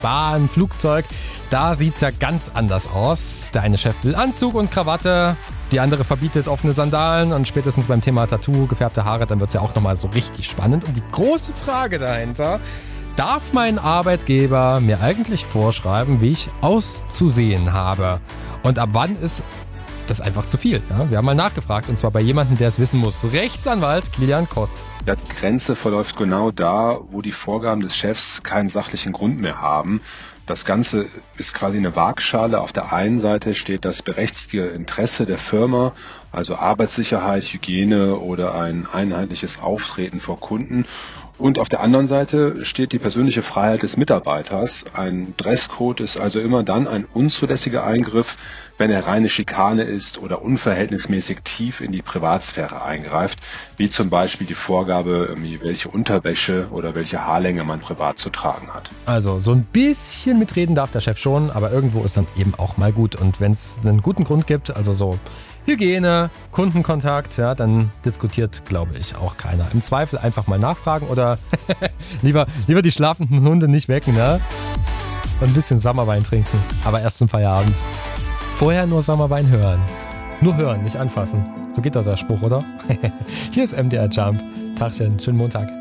Bahn, Flugzeug, da sieht es ja ganz anders aus. Der eine Chef will Anzug und Krawatte, die andere verbietet offene Sandalen und spätestens beim Thema Tattoo, gefärbte Haare, dann wird es ja auch nochmal so richtig spannend. Und die große Frage dahinter: Darf mein Arbeitgeber mir eigentlich vorschreiben, wie ich auszusehen habe? Und ab wann ist das einfach zu viel? Ja, wir haben mal nachgefragt, und zwar bei jemandem, der es wissen muss. Rechtsanwalt Kilian Kost. Ja, die Grenze verläuft genau da, wo die Vorgaben des Chefs keinen sachlichen Grund mehr haben. Das Ganze ist quasi eine Waagschale. Auf der einen Seite steht das berechtigte Interesse der Firma, also Arbeitssicherheit, Hygiene oder ein einheitliches Auftreten vor Kunden. Und auf der anderen Seite steht die persönliche Freiheit des Mitarbeiters. Ein Dresscode ist also immer dann ein unzulässiger Eingriff, wenn er reine Schikane ist oder unverhältnismäßig tief in die Privatsphäre eingreift, wie zum Beispiel die Vorgabe, welche Unterwäsche oder welche Haarlänge man privat zu tragen hat. Also so ein bisschen mitreden darf der Chef schon, aber irgendwo ist dann eben auch mal gut. Und wenn es einen guten Grund gibt, also so Hygiene, Kundenkontakt, ja, dann diskutiert, glaube ich, auch keiner. Im Zweifel einfach mal nachfragen oder lieber die schlafenden Hunde nicht wecken, ne? Und ein bisschen Sommerwein trinken, aber erst zum Feierabend. Vorher nur Sommerwein hören. Nur hören, nicht anfassen. So geht doch der Spruch, oder? Hier ist MDR Jump. Tagchen, schönen Montag.